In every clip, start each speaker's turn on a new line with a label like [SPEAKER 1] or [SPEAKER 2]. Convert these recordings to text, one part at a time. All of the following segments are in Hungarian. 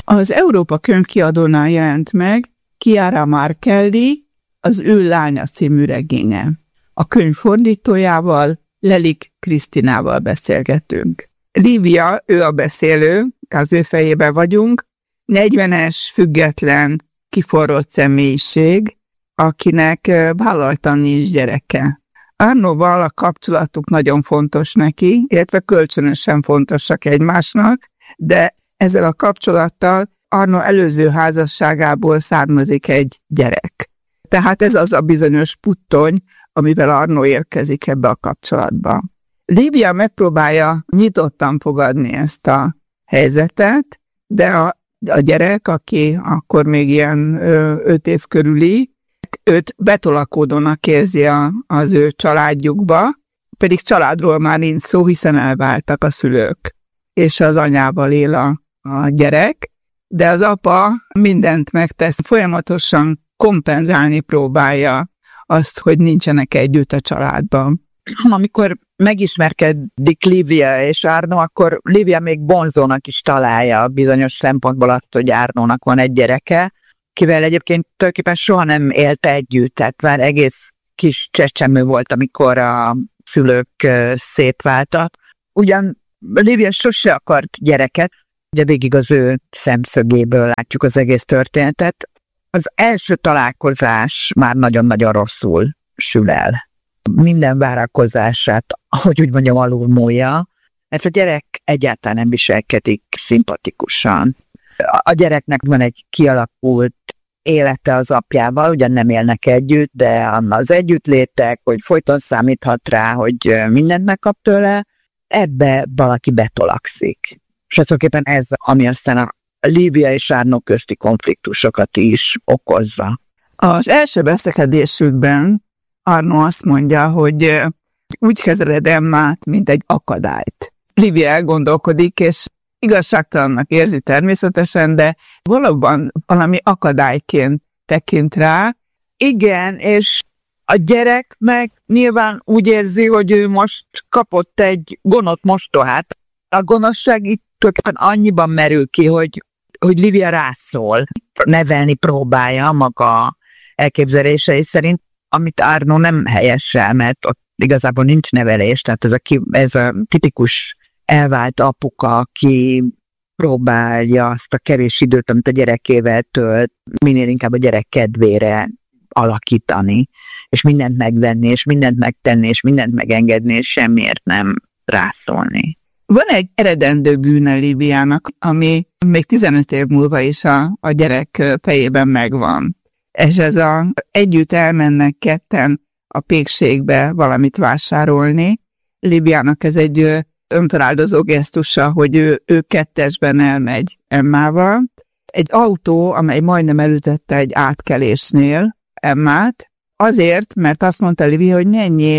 [SPEAKER 1] Az Európa Könyvkiadónál jelent meg Chiara Markelli, Az ő lánya című regénye. A könyv fordítójával, Lelik Krisztinával beszélgetünk. Lívia, ő a beszélő, az ő fejében vagyunk, 40-es, független, kiforrott személyiség, akinek vállaltan nincs gyereke. Arnóval a kapcsolatuk nagyon fontos neki, illetve kölcsönösen fontosak egymásnak, de ezzel a kapcsolattal Arno előző házasságából származik egy gyerek. Tehát ez az a bizonyos puttony, amivel Arno érkezik ebbe a kapcsolatba. Lívia megpróbálja nyitottan fogadni ezt a helyzetet, de a gyerek, aki akkor még ilyen 5 év körüli, őt betolakodónak érzi az ő családjukba, pedig családról már nincs szó, hiszen elváltak a szülők, és az anyával él a gyerek, de az apa mindent megtesz, folyamatosan kompenzálni próbálja azt, hogy nincsenek együtt a családban.
[SPEAKER 2] Amikor megismerkedik Lívia és Arno, akkor Lívia még vonzónak is találja bizonyos szempontból azt, hogy Arnónak van egy gyereke, kivel egyébként tulajdonképpen soha nem élt együtt, tehát már egész kis csecsemő volt, amikor a szülők szétváltak. Ugyan Lívia sose akart gyereket, ugye végig az ő szemszögéből látjuk az egész történetet. Az első találkozás már nagyon-nagyon rosszul sül el. Minden várakozását, ahogy úgy mondjam, alulmúlja, mert a gyerek egyáltalán nem viselkedik szimpatikusan. A gyereknek van egy kialakult élete az apjával, ugyan nem élnek együtt, de az együttlétek, hogy folyton számíthat rá, hogy mindent megkap tőle, ebbe valaki betolakszik. És tulajdonképpen ez, ami aztán a Lívia és Arno közti konfliktusokat is okozza.
[SPEAKER 1] Az első beszélgetésükben Arno azt mondja, hogy úgy kezeled Emmát, mint egy akadályt. Lívia elgondolkodik, és igazságtalannak érzi természetesen, de valóban valami akadályként tekint rá.
[SPEAKER 2] Igen, és a gyerek meg nyilván úgy érzi, hogy ő most kapott egy gonosz mostohát. A gonoszság itt tulajdonképpen annyiban merül ki, hogy Lívia rászól, nevelni próbálja maga elképzelései szerint, amit Arno nem helyessel, mert ott igazából nincs nevelés, tehát ez a tipikus elvált apuka, aki próbálja azt a kevés időt, amit a gyerekével tölt, minél inkább a gyerek kedvére alakítani, és mindent megvenni, és mindent megtenni, és mindent megengedni, és semmiért nem rászólni.
[SPEAKER 1] Van egy eredendő bűne Líviának, ami még 15 év múlva is a gyerek fejében megvan. És ez együtt elmennek ketten a pékségbe valamit vásárolni. Líviának ez egy önfeláldozó gesztusa, hogy ő kettesben elmegy Emmával. Egy autó, amely majdnem elütette egy átkelésnél Emmát, azért, mert azt mondta Lívia, hogy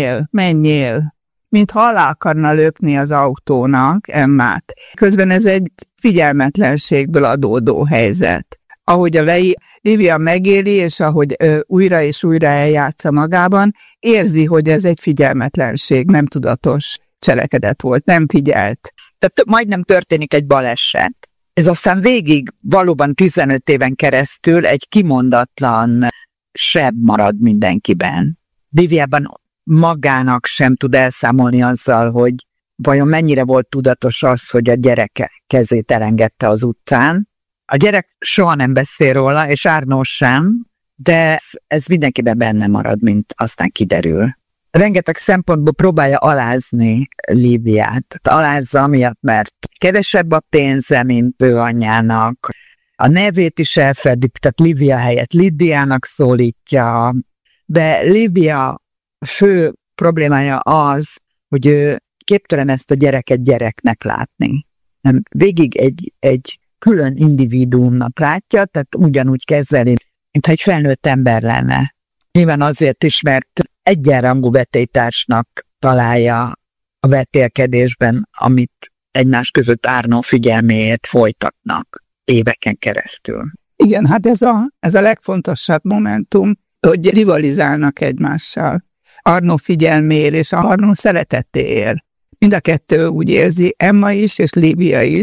[SPEAKER 1] menjél, mintha alá akarna lökni az autónak Emmát. Közben ez egy figyelmetlenségből adódó helyzet. Ahogy Lívia megéli, és ahogy újra és újra eljátsza magában, érzi, hogy ez egy figyelmetlenség, nem tudatos cselekedet volt, nem figyelt.
[SPEAKER 2] Tehát majdnem történik egy baleset. Ez aztán végig valóban 15 éven keresztül egy kimondatlan seb marad mindenkiben. Líviában magának sem tud elszámolni azzal, hogy vajon mennyire volt tudatos az, hogy a gyereke kezét elengedte az utcán. A gyerek soha nem beszél róla, és Arno sem, de ez mindenkiben benne marad, mint aztán kiderül. Rengeteg szempontból próbálja alázni Líviát. Alázza amiatt, mert kevesebb a pénze, mint ő anyjának. A nevét is elfedik, tehát Lívia helyett Lidiának szólítja, de Lívia fő problémája az, hogy ő képtelen ezt a gyereket gyereknek látni. Nem, végig egy külön individuumnak látja, tehát ugyanúgy kezeli, mintha egy felnőtt ember lenne. Nyilván azért is, mert egyenrangú vetélytársnak találja a vetélkedésben, amit egymás között Arno figyelméért folytatnak éveken keresztül.
[SPEAKER 1] Igen, hát ez a legfontosabb momentum, hogy rivalizálnak egymással. Arno figyelméért és Arno szeretettéért. Mind a kettő úgy érzi, Emma is és Lívia is,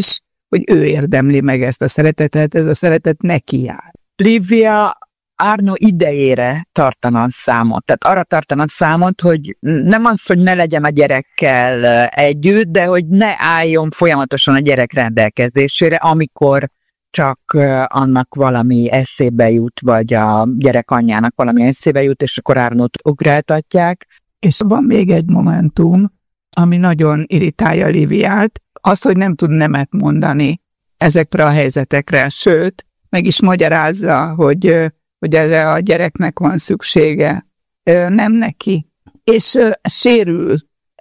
[SPEAKER 1] hogy ő érdemli meg ezt a szeretetet, ez a szeretet neki jár.
[SPEAKER 2] Lívia Arno idejére tartanak számot. Tehát arra tartanak számot, hogy nem az, hogy ne legyen a gyerekkel együtt, de hogy ne álljon folyamatosan a gyerek rendelkezésére, amikor csak annak valami eszébe jut, vagy a gyerek anyjának valami eszébe jut, és akkor Arnót ugráltatják.
[SPEAKER 1] És van még egy momentum, ami nagyon irritálja Líviát, az, hogy nem tud nemet mondani ezekre a helyzetekre, sőt, meg is magyarázza, hogy erre a gyereknek van szüksége, nem neki. És sérül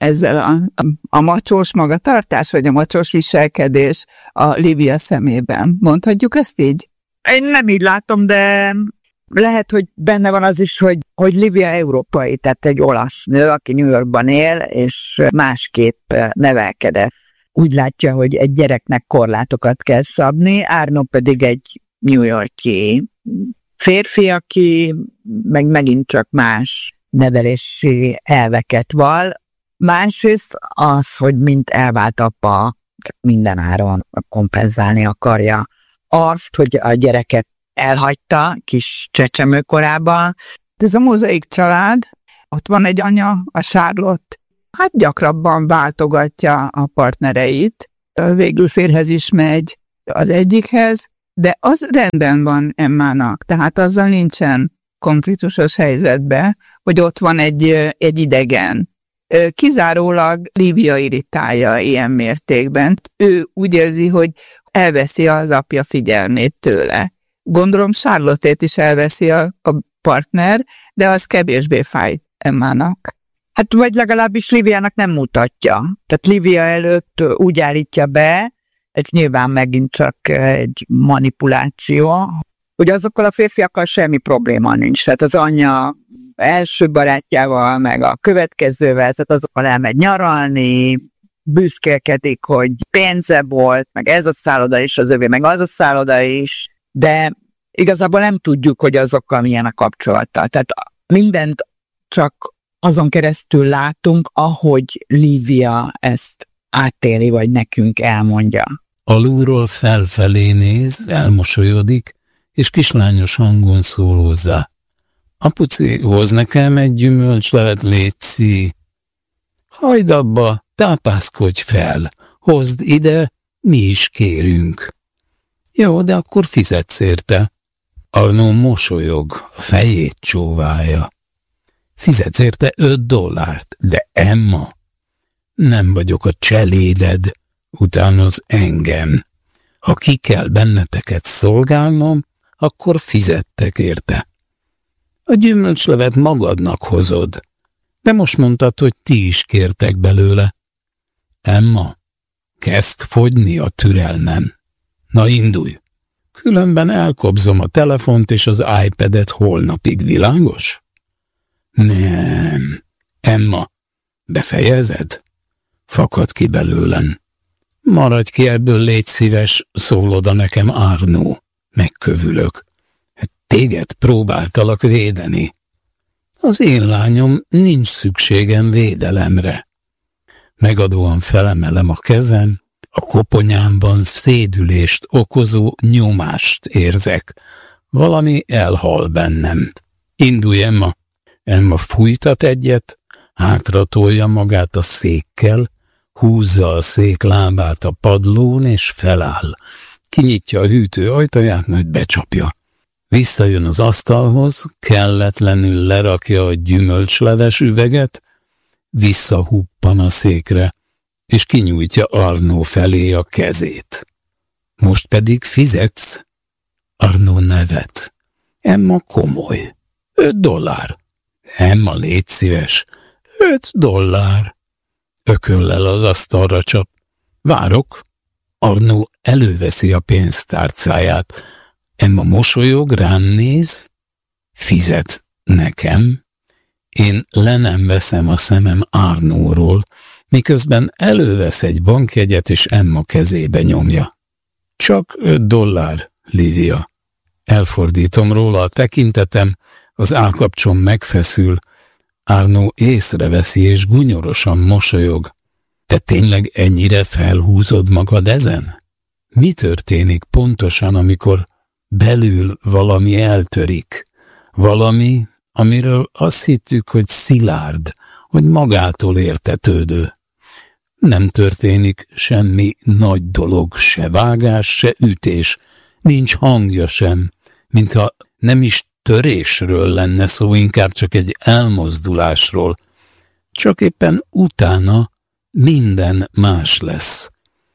[SPEAKER 1] ezzel a macsós magatartás, vagy a macsós viselkedés a Lívia szemében. Mondhatjuk ezt így?
[SPEAKER 2] Én nem így látom, de lehet, hogy benne van az is, hogy Lívia európai, tehát egy olasz nő, aki New Yorkban él, és másképp nevelkedett. Úgy látja, hogy egy gyereknek korlátokat kell szabni, Arno pedig egy New York-i férfi, aki megint csak más nevelési elveket val. Másrészt az, hogy mint elvált apa mindenáron kompenzálni akarja azt, hogy a gyereket elhagyta kis csecsemőkorában.
[SPEAKER 1] Ez a mozaik család, ott van egy anya, a Charlotte, hát gyakrabban váltogatja a partnereit, végül férhez is megy az egyikhez, de az rendben van Emmának, tehát azzal nincsen konfliktusos helyzetben, hogy ott van egy idegen. Kizárólag Lívia irritálja ilyen mértékben. Ő úgy érzi, hogy elveszi az apja figyelmét tőle. Gondolom Charlotte-ét is elveszi a partner, de az kevésbé fáj Emmának.
[SPEAKER 2] Hát vagy legalábbis Líviának nem mutatja. Tehát Lívia előtt úgy állítja be, ez nyilván megint csak egy manipuláció, hogy azokkal a férfiakkal semmi probléma nincs. Tehát az anyja első barátjával, meg a következővel, tehát azokkal elmegy nyaralni, büszkélkedik, hogy pénze volt, meg ez a szálloda is az övé, meg az a szálloda is, de igazából nem tudjuk, hogy azokkal milyen a kapcsolata. Tehát mindent csak azon keresztül látunk, ahogy Lívia ezt átéli, vagy nekünk elmondja.
[SPEAKER 3] Alulról felfelé néz, elmosolyodik, és kislányos hangon szól hozzá. Apuci, hoz nekem egy gyümölcslevet, létszi. Hagyd abba, tápászkodj fel, hozd ide, mi is kérünk. Jó, de akkor fizetsz érte. Arno mosolyog, a fejét csóválja. Fizetsz érte $5, de Emma, nem vagyok a cseléded, utánoz engem. Ha ki kell benneteket szolgálnom, akkor fizettek érte. A gyümölcslevet magadnak hozod, de most mondtad, hogy ti is kértek belőle. Emma, kezd fogyni a türelmem. Na indulj, különben elkobzom a telefont és az iPad-et holnapig, világos? Nem. Emma, befejezed? Fakad ki belőlem. Maradj ki ebből, légy szíves, szól oda nekem Arno. Megkövülök. Hát téged próbáltalak védeni. Az én lányom, nincs szükségem védelemre. Megadóan felemelem a kezem, a koponyámban szédülést okozó nyomást érzek. Valami elhal bennem. Indulj, Emma. Emma fújtat egyet, hátratolja magát a székkel, húzza a szék lábát a padlón és feláll. Kinyitja a hűtő ajtaját, majd becsapja. Visszajön az asztalhoz, kelletlenül lerakja a gyümölcsleves üveget, visszahuppan a székre, és kinyújtja Arno felé a kezét. Most pedig fizetsz? Arno nevet. Emma komoly. $5. Emma, légy szíves. $5. Ököllel az asztalra csap. Várok. Arno előveszi a pénztárcáját. Emma mosolyog, rám néz. Fizet nekem. Én le nem veszem a szemem Arnóról, miközben elővesz egy bankjegyet és Emma kezébe nyomja. Csak $5, Lívia. Elfordítom róla a tekintetem, az állkapcsom megfeszül. Arno észreveszi és gunyorosan mosolyog. Te tényleg ennyire felhúzod magad ezen? mi történik pontosan, amikor belül valami eltörik. Valami, amiről azt hittük, hogy szilárd, hogy magától értetődő. Nem történik semmi nagy dolog, se vágás, se ütés, nincs hangja sem, mintha nem is törésről lenne szó, inkább csak egy elmozdulásról. Csak éppen utána minden más lesz.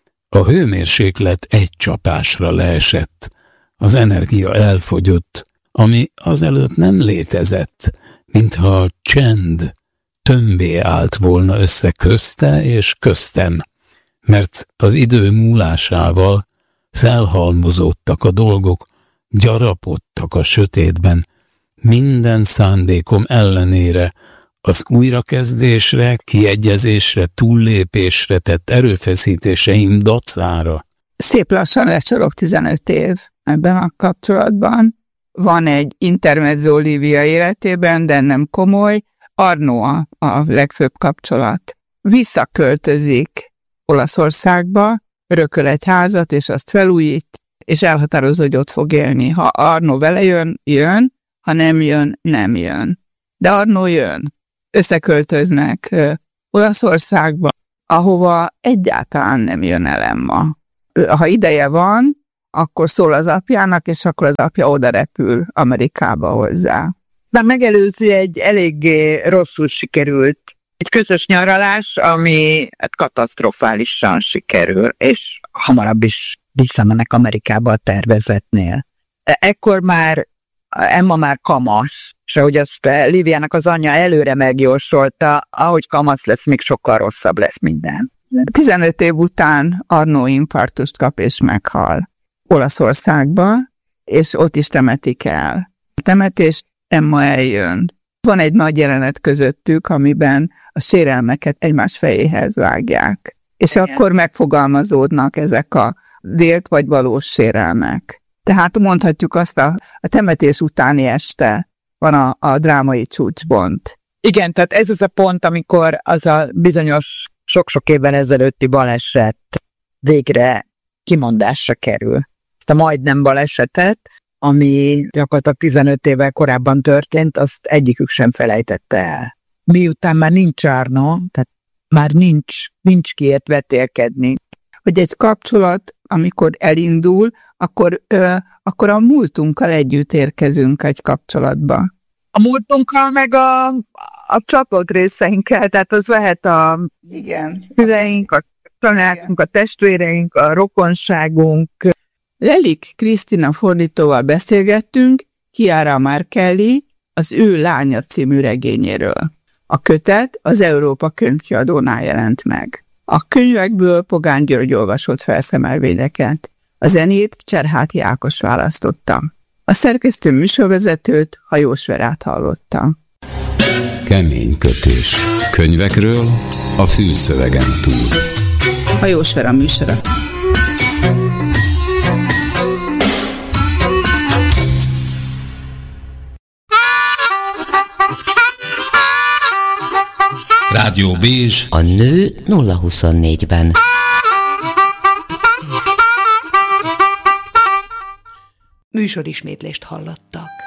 [SPEAKER 3] A hőmérséklet egy csapásra leesett, az energia elfogyott, ami azelőtt nem létezett, mintha a csend tömbé állt volna össze közte és köztem, mert az idő múlásával felhalmozódtak a dolgok, gyarapodtak a sötétben, minden szándékom ellenére, az újrakezdésre, kiegyezésre, túllépésre tett erőfeszítéseim dacára.
[SPEAKER 1] Szép lassan lecsorog 15 év ebben a kapcsolatban. Van egy intermezzo Lívia életében, de nem komoly. Arno a legfőbb kapcsolat. Visszaköltözik Olaszországba, örököl egy házat, és azt felújít, és elhatározza, hogy ott fog élni. Ha Arno vele jön, jön, ha nem jön, nem jön. De Arno jön. Összeköltöznek Olaszországba, ahova egyáltalán nem jön el Emma. Ha ideje van, akkor szól az apjának, és akkor az apja oda repül Amerikába hozzá.
[SPEAKER 2] De megelőzi egy eléggé rosszul sikerült, egy közös nyaralás, ami katasztrofálisan sikerül, és hamarabb is visszamennek Amerikába a tervezetnél. Ekkor már Emma már kamasz, és ahogy azt Líviának az anyja előre megjósolta, ahogy kamasz lesz, még sokkal rosszabb lesz minden.
[SPEAKER 1] 15 év után Arno infarktust kap és meghal Olaszországba, és ott is temetik el. A temetés Emma eljön. Van egy nagy jelenet közöttük, amiben a sérelmeket egymás fejéhez vágják. És akkor megfogalmazódnak ezek a vélt vagy valós sérelmek. Tehát mondhatjuk azt, a temetés utáni este van a drámai csúcspont.
[SPEAKER 2] Igen, tehát ez az a pont, amikor az a bizonyos sok-sok évvel ezelőtti baleset végre kimondásra kerül. Ezt a majdnem balesetet, ami gyakorlatilag 15 évvel korábban történt, azt egyikük sem felejtette el. Miután már nincs Arno, tehát már nincs kiért vetélkedni.
[SPEAKER 1] Hogy egy kapcsolat, amikor elindul, akkor a múltunkkal együtt érkezünk egy kapcsolatba.
[SPEAKER 2] A múltunkkal, meg a csatolt részeinkkel, tehát az lehet a szüleink, a tanárunk, a testvéreink, a rokonságunk.
[SPEAKER 1] Lelik Krisztina fordítóval beszélgettünk Chiara Markelli az Ő lánya című regényéről. A kötet az Európa Könyvkiadónál jelent meg. A könyvekből Pogány György olvasott felszemelvényeket. A zenét Cserháti Ákos választotta. A szerkesztő műsorvezetőt Hajós Verát hallotta.
[SPEAKER 4] Kemény kötés. Könyvekről a fülszövegen túl.
[SPEAKER 1] Hajós Vera műsora.
[SPEAKER 4] Rádió Bézs.
[SPEAKER 5] A nő 024-ben.
[SPEAKER 6] Műsorismétlést hallottak.